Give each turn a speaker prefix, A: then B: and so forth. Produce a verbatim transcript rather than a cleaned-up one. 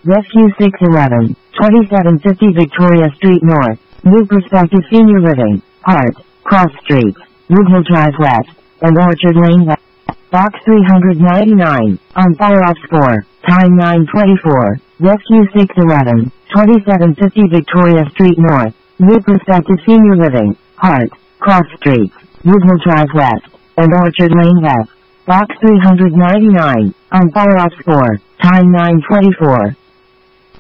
A: Rescue six eleven, twenty-seven fifty Victoria Street North, New Perspective Senior Living, Hart, Cross Streets, Woodhill Drive West, and Orchard Lane West. Box three ninety-nine, on fire off score, time nine twenty-four, Rescue six eleven, twenty-seven fifty Victoria Street North, New Perspective Senior Living, Hart, Cross Streets, Woodhill Drive West, and Orchard Lane West. Box three ninety-nine, on fire off score, time nine twenty-four,